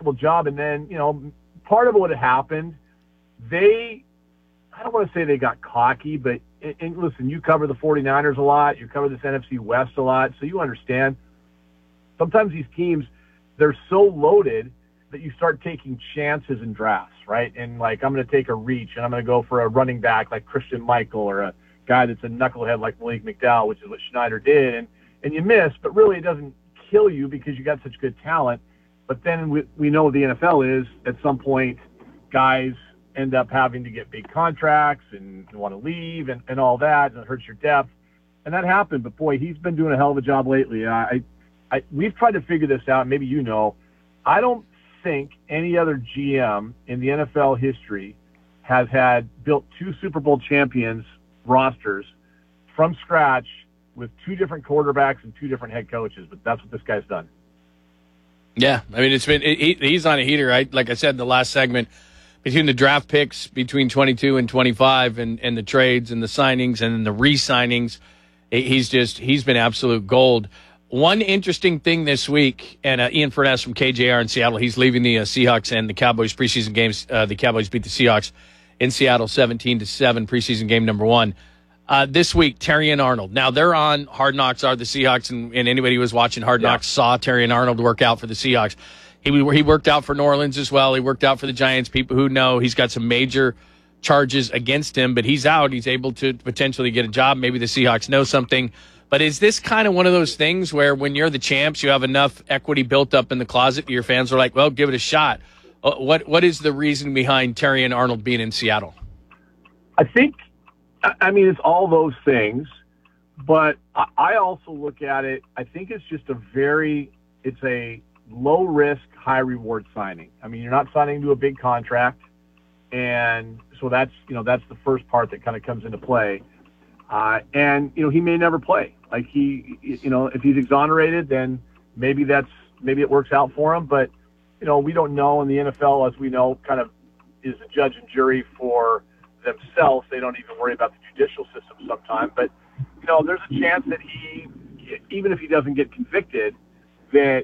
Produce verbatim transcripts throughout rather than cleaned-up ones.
remarkable job. And then, you know, part of what had happened, they, I don't want to say they got cocky, but and, and listen, you cover the 49ers a lot. You cover this N F C West a lot. So you understand sometimes these teams, they're so loaded that you start taking chances in drafts, right? And like, I'm going to take a reach and I'm going to go for a running back like Christian Michael or a guy that's a knucklehead like Malik McDowell, which is what Schneider did. And, and you miss, but really it doesn't kill you because you got such good talent. But then we, we know the N F L is at some point guys end up having to get big contracts and want to leave and, and all that, and it hurts your depth. And that happened, but boy, he's been doing a hell of a job lately. I, I, we've tried to figure this out. Maybe you know, I don't think any other G M in the N F L history has had built two Super Bowl champions rosters from scratch with two different quarterbacks and two different head coaches, but that's what this guy's done. Yeah, I mean, it's been he, he's on a heater, right? Like I said in the last segment, between the draft picks between twenty-two and twenty-five and, and the trades and the signings and the re-signings, he's just he's been absolute gold. One interesting thing this week, and uh, Ian Furness from K J R in Seattle, he's leaving the uh, Seahawks and the Cowboys preseason games. Uh, the Cowboys beat the Seahawks in Seattle seventeen to seven, preseason game number one. Uh, this week, Terrion Arnold. Now, they're on Hard Knocks, are the Seahawks, and, and anybody who was watching Hard Knocks yeah. saw Terrion Arnold work out for the Seahawks. He, he worked out for New Orleans as well. He worked out for the Giants. People who know he's got some major charges against him, but he's out. He's able to potentially get a job. Maybe the Seahawks know something. But is this kind of one of those things where when you're the champs, you have enough equity built up in the closet, your fans are like, well, give it a shot. Uh, what What is the reason behind Terrion Arnold being in Seattle? I think, I mean, it's all those things, but I also look at it, I think it's just a very, it's a low-risk, high-reward signing. I mean, you're not signing to a big contract, and so that's, you know, that's the first part that kind of comes into play. Uh, and, you know, he may never play. Like he, you know, if he's exonerated, then maybe that's, maybe it works out for him. But, you know, we don't know. In the N F L, as we know, kind of is a judge and jury for themselves. They don't even worry about the judicial system sometimes. But, you know, there's a chance that he, even if he doesn't get convicted, that,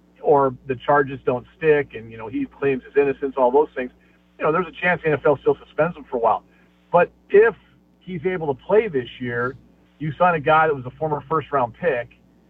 or the charges don't stick and, you know, he claims his innocence, all those things, you know, there's a chance the N F L still suspends him for a while. But if he's able to play this year, you sign a guy that was a former first-round pick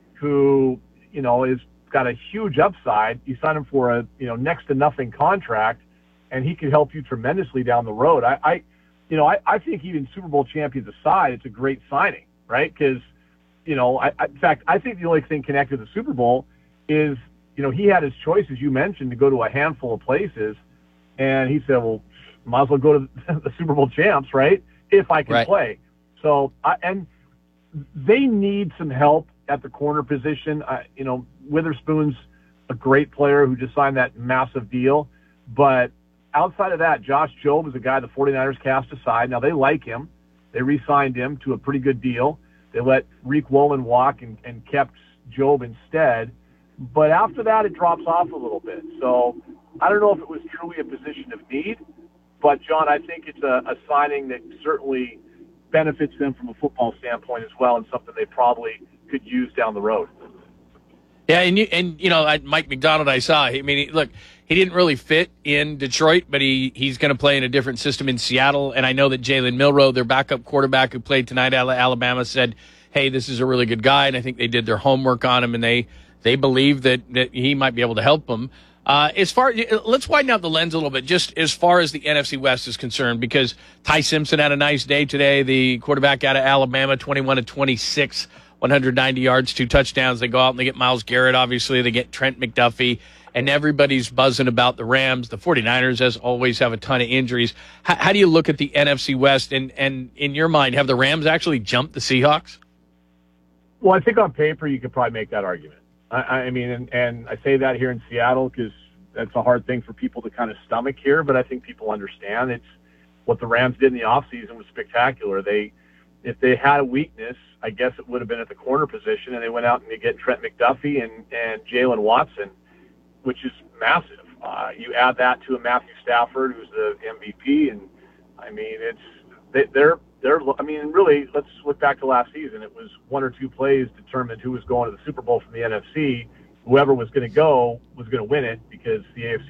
who, you know, is got a huge upside. You sign him for a, you know, next to nothing contract, and he could help you tremendously down the road. I, I you know, I, I think even Super Bowl champions aside, it's a great signing, right? Because, you know, I, I, in fact, I think the only thing connected to the Super Bowl is, you know, he had his choice, as you mentioned, to go to a handful of places, and he said, well, might as well go to the Super Bowl champs, right, if I can right. play. So, I, and they need some help at the corner position. I, you know, Witherspoon's a great player who just signed that massive deal. But outside of that, Josh Jobe is a guy the 49ers cast aside. Now, they like him. They re-signed him to a pretty good deal. They let Reek Woolen walk and, and kept Jobe instead. But after that, it drops off a little bit. So I don't know if it was truly a position of need. But, John, I think it's a, a signing that certainly benefits them from a football standpoint as well, and something they probably could use down the road. Yeah, and you and you know, Mike McDonald, I saw. I mean, he, look, he didn't really fit in Detroit, but he he's going to play in a different system in Seattle. And I know that Jalen Milroe, their backup quarterback who played tonight at Alabama, said, "Hey, this is a really good guy," and I think they did their homework on him, and they they believe that that he might be able to help them. Uh, as far, let's widen out the lens a little bit, just as far as the N F C West is concerned, because Ty Simpson had a nice day today. The quarterback out of Alabama, twenty-one to twenty-six, one hundred ninety yards, two touchdowns. They go out and they get Myles Garrett, obviously. They get Trent McDuffie, and everybody's buzzing about the Rams. The 49ers, as always, have a ton of injuries. How, how do you look at the N F C West? And, and in your mind, have the Rams actually jumped the Seahawks? Well, I think on paper you could probably make that argument. I, I mean, and, and I say that here in Seattle because that's a hard thing for people to kind of stomach here, but I think people understand. It's what the Rams did in the offseason was spectacular. They, if they had a weakness, I guess it would have been at the corner position, and they went out and they get Trent McDuffie and, and Jalen Watson, which is massive. Uh, you add that to a Matthew Stafford, who's the M V P, and I mean, it's they, they're they're. I mean, really, let's look back to last season. It was one or two plays determined who was going to the Super Bowl from the N F C. Whoever was going to go was going to win it because the A F C